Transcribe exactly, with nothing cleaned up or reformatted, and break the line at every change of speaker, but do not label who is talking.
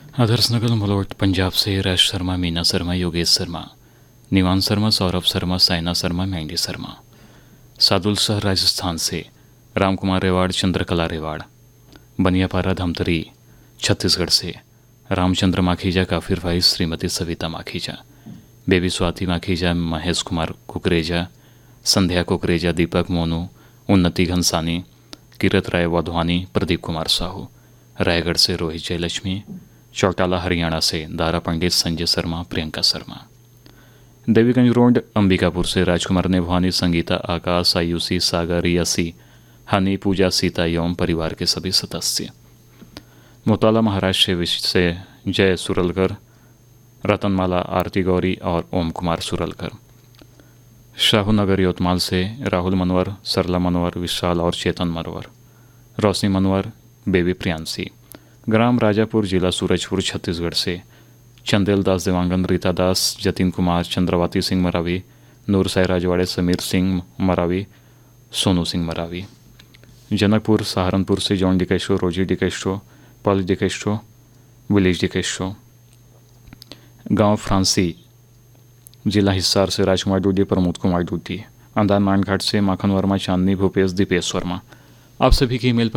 आदर्श नगर मलोट पंजाब से राज शर्मा, मीना शर्मा, योगेश शर्मा, निवान शर्मा, सौरभ शर्मा, साइना शर्मा, मैंडी शर्मा। सादुल शहर राजस्थान से राम कुमार रेवाड़, चंद्रकला रेवाड़। बनियापारा धमतरी छत्तीसगढ़ से रामचंद्र माखीजा, काफिर भाई, श्रीमती सविता माखीजा। बेबी स्वाति माखीजा, महेश कुमार कुकरेजा, संध्या कुकरेजा, दीपक मोनू, उन्नति घनसानी, किरत राय वाधवानी, प्रदीप कुमार साहू। रायगढ़ से रोहित जयलक्ष्मी। चौटाला हरियाणा से दारा पंडित, संजय शर्मा, प्रियंका शर्मा। देवीगंज रोड अंबिकापुर से राजकुमार नेभवानी, संगीता, आकाश, आयुषी, सागर, रियासी, हनी, पूजा, सीता एवं परिवार के सभी सदस्य। मोताला महाराष्ट्र से जय सुरलकर, रतनमाला, आरती गौरी और ओम कुमार सुरलकर। शाहूनगर यवतमाल से राहुल मनवर, सरला मनवर, विशाल और चेतन मनवर। रोशनी मनवर, बेबी प्रियांसी। ग्राम राजापुर, जिला सूरजपुर, छत्तीसगढ़ से चंदेल दास, देवांगन, रीता दास, जतिन कुमार, चंद्रवाती सिंह मरावी, नूर साई राजवाड़े, समीर सिंह मरावी, सोनू सिंह मरावी। जनकपुर सहारनपुर से जॉन डिकेस्ट्रो, रोजी डिकेस्ट्रो, पल डिकेस्ट्रो, विलेज डिकेस्ट्रो। गांव फ्रांसी, जिला हिसार से राजकुमार डूडी, प्रमोद कुमार डूडी। अंदामान घाट से माखन वर्मा, चांदनी, भूपेश, दीपेश वर्मा। आप सभी की ईमेल पर